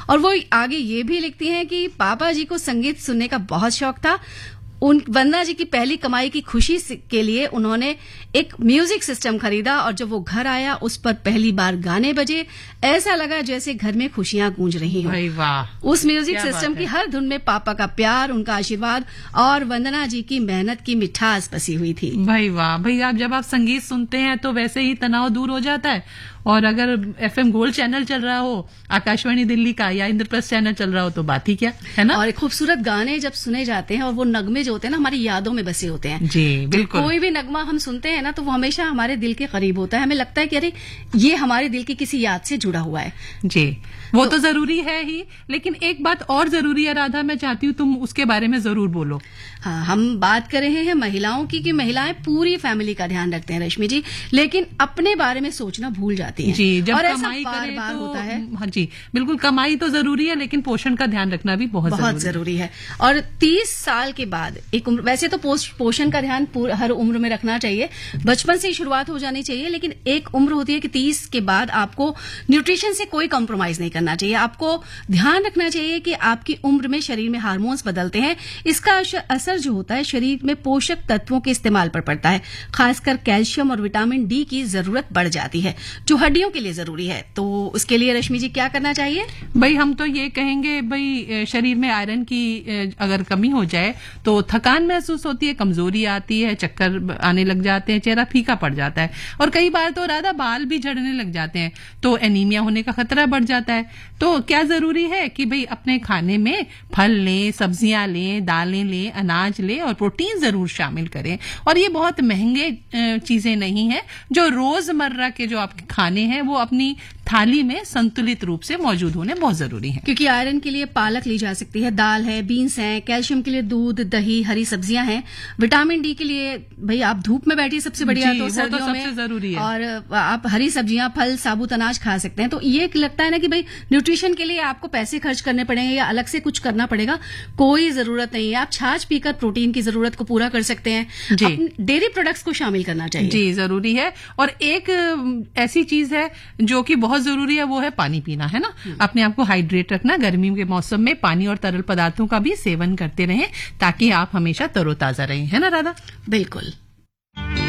और वो आगे ये भी लिखती हैं कि पापा जी को संगीत सुनने का बहुत शौक था। वंदना जी की पहली कमाई की खुशी के लिए उन्होंने एक म्यूजिक सिस्टम खरीदा और जब वो घर आया उस पर पहली बार गाने बजे, ऐसा लगा जैसे घर में खुशियां गूंज रही हों। भाई वाह, उस म्यूजिक सिस्टम की हर धुन में पापा का प्यार, उनका आशीर्वाद और वंदना जी की मेहनत की मिठास बसी हुई थी। भाई वाह भाई, जब आप संगीत सुनते हैं तो वैसे ही तनाव दूर हो जाता है। और अगर FM गोल्ड चैनल चल रहा हो, आकाशवाणी दिल्ली का, या इंद्रप्रस्थ चैनल चल रहा हो तो बात ही क्या है ना। और खूबसूरत गाने जब सुने जाते हैं और वो नगमे जो होते हैं ना हमारी यादों में बसे होते हैं। जी बिल्कुल। कोई भी नगमा हम सुनते हैं ना तो वो हमेशा हमारे दिल के करीब होता है। हमें लगता है कि अरे ये हमारे दिल की किसी याद से जुड़ा हुआ है। जी, वो तो जरूरी है ही, लेकिन एक बात और जरूरी है राधा, मैं चाहती हूँ तुम उसके बारे में जरूर बोलो। हाँ, हम बात कर रहे हैं महिलाओं की कि महिलाएं पूरी फैमिली का ध्यान रखते हैं रश्मि जी, लेकिन अपने बारे में सोचना भूल जाती हैं। जी, जब और कमाई करें बार तो होता है। हाँ जी बिल्कुल, कमाई तो जरूरी है लेकिन पोषण का ध्यान रखना भी बहुत जरूरी है। और 30 साल के बाद एक उम्र, वैसे तो पोषण का ध्यान हर उम्र में रखना चाहिए, बचपन से ही शुरुआत हो जानी चाहिए, लेकिन एक उम्र होती है कि 30 के बाद आपको न्यूट्रिशन से कोई कॉम्प्रोमाइज नहीं करना चाहिए। आपको ध्यान रखना चाहिए कि आपकी उम्र में शरीर में हार्मोन्स बदलते हैं, इसका असर जो होता है शरीर में पोषक तत्वों के इस्तेमाल पर पड़ता है। खासकर कैल्शियम और विटामिन डी की जरूरत बढ़ जाती है जो हड्डियों के लिए जरूरी है। तो उसके लिए रश्मि जी क्या करना चाहिए? भाई हम तो ये कहेंगे, भाई शरीर में आयरन की अगर कमी हो जाए तो थकान महसूस होती है, कमजोरी आती है, चक्कर आने लग जाते हैं, चेहरा फीका पड़ जाता है और कई बार तो राधा बाल भी झड़ने लग जाते हैं, तो एनीमिया होने का खतरा बढ़ जाता है। तो क्या जरूरी है कि भाई अपने खाने में फल लें, सब्जियां लें, दालें लें, अनाज लें और प्रोटीन जरूर शामिल करें। और ये बहुत महंगे चीजें नहीं है, जो रोजमर्रा के जो आपके खाने हैं वो अपनी थाली में संतुलित रूप से मौजूद होने बहुत जरूरी है। क्योंकि आयरन के लिए पालक ली जा सकती है, दाल है, बीन्स है, कैल्शियम के लिए दूध, दही, हरी सब्जियां हैं, विटामिन डी के लिए भाई आप धूप में बैठिए सबसे बढ़िया, तो सर्दियों में सबसे जरूरी है। और आप हरी सब्जियां, फल, साबुत अनाज खा सकते हैं। तो ये लगता है ना कि भाई न्यूट्रिशन के लिए आपको पैसे खर्च करने पड़ेंगे या अलग से कुछ करना पड़ेगा, कोई जरूरत नहीं है। आप छाछ पीकर प्रोटीन की जरूरत को पूरा कर सकते हैं। डेयरी प्रोडक्ट्स को शामिल करना चाहिए। जी जरूरी है। और एक ऐसी चीज है जो कि बहुत जरूरी है, वो है पानी पीना, है ना। अपने आप को हाइड्रेट रखना, गर्मी के मौसम में पानी और तरल पदार्थों का भी सेवन करते रहें ताकि आप हमेशा तरोताजा रहें, है ना राधा। बिल्कुल।